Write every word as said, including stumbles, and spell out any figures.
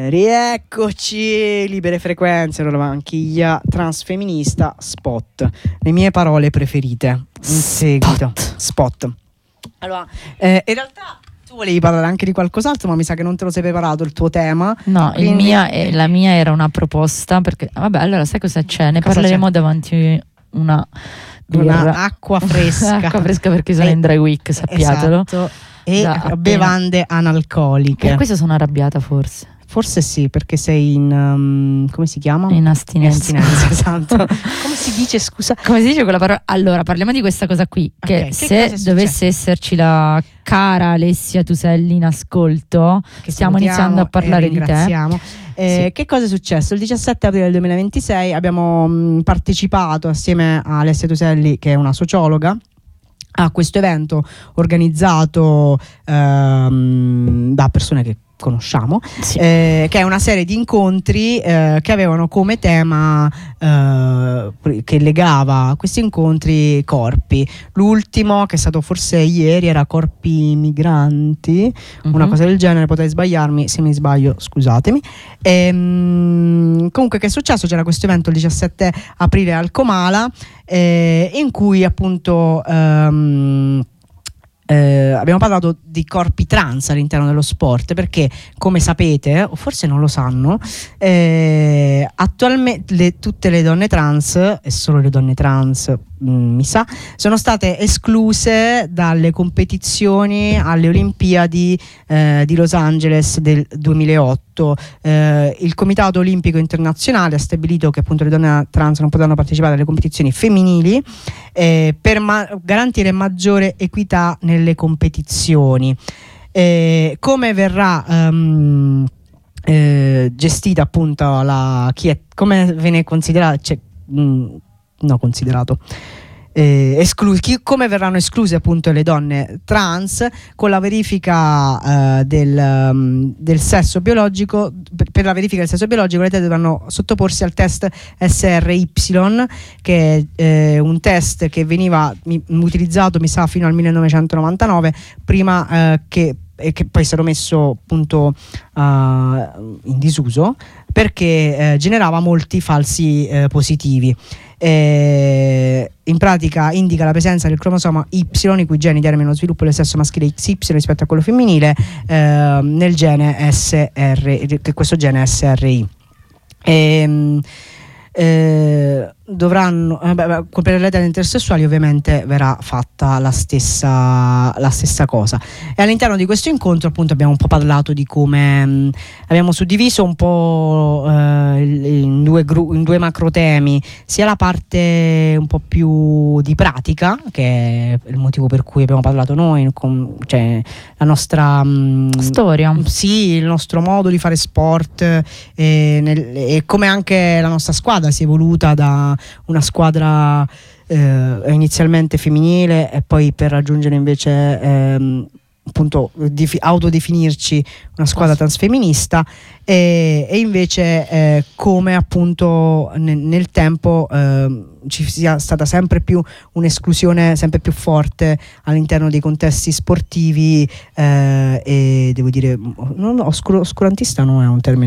Rieccoci, libere frequenze, la vanchiglia transfemminista, spot, le mie parole preferite in seguito. Spot. Allora, eh, in realtà tu volevi parlare anche di qualcos'altro, ma mi sa che non te lo sei preparato il tuo tema. No, quindi... il mia è, la mia era una proposta, perché vabbè, allora sai cosa c'è? Ne cosa parleremo c'è? Davanti una Una birra. acqua fresca. Acqua fresca perché sono e, in Dry Week, sappiatelo. Esatto. E Da bevande appena. analcoliche. Per questo sono arrabbiata, forse. Forse sì, perché sei in um, come si chiama? In astinenza. In astinenza, esatto. Come si dice, scusa? Come si dice quella parola? Allora, parliamo di questa cosa qui, che Okay, che se dovesse esserci la cara Alessia Tuselli in ascolto, che stiamo iniziando a parlare di te. Eh, Sì. Che cosa è successo? Il diciassette aprile del duemilaventisei abbiamo mh, partecipato assieme a Alessia Tuselli, che è una sociologa, a questo evento organizzato ehm, da persone che conosciamo, Sì. eh, che è una serie di incontri eh, che avevano come tema eh, che legava questi incontri corpi. L'ultimo, che è stato forse ieri, era corpi migranti, Mm-hmm. una cosa del genere, potrei sbagliarmi, se mi sbaglio scusatemi. Ehm, comunque, che è successo? C'era questo evento il diciassette aprile al Comala, eh, in cui appunto ehm, Eh, abbiamo parlato di corpi trans all'interno dello sport, perché come sapete, o forse non lo sanno, eh, attualmente le, tutte le donne trans, e solo le donne trans mh, mi sa, sono state escluse dalle competizioni alle Olimpiadi eh, di Los Angeles del duemilaotto. Eh, il Comitato Olimpico Internazionale ha stabilito che appunto le donne trans non potranno partecipare alle competizioni femminili eh, per ma- garantire maggiore equità nelle competizioni. Eh, come verrà um, eh, gestita appunto la chi è, come viene considerato, cioè, mh, no considerato Eh, esclu- chi, come verranno escluse appunto le donne trans con la verifica eh, del, um, del sesso biologico. Per, per la verifica del sesso biologico le donne dovranno sottoporsi al test S R Y, che è eh, un test che veniva mi, utilizzato mi sa fino al millenovecentonovantanove, prima eh, che e che poi è stato messo appunto uh, in disuso perché eh, generava molti falsi eh, positivi. Eh, in pratica indica la presenza del cromosoma Y, i cui geni determinano lo sviluppo del sesso maschile X Y rispetto a quello femminile, eh, nel gene S R, che questo gene è S R I. E, eh, dovranno eh, beh, per le donne intersessuali ovviamente verrà fatta la stessa la stessa cosa. E all'interno di questo incontro appunto abbiamo un po' parlato di come mh, abbiamo suddiviso un po' eh, in due gru- in due macro temi, sia la parte un po' più di pratica, che è il motivo per cui abbiamo parlato noi, con, cioè la nostra mh, storia, sì, il nostro modo di fare sport eh, nel, e come anche la nostra squadra si è evoluta da una squadra eh, inizialmente femminile e poi per raggiungere invece ehm, appunto dif- autodefinirci una squadra transfemminista, e, e invece eh, come appunto ne- nel tempo eh, ci sia stata sempre più un'esclusione sempre più forte all'interno dei contesti sportivi eh, e devo dire non, oscur- oscurantista non è un termine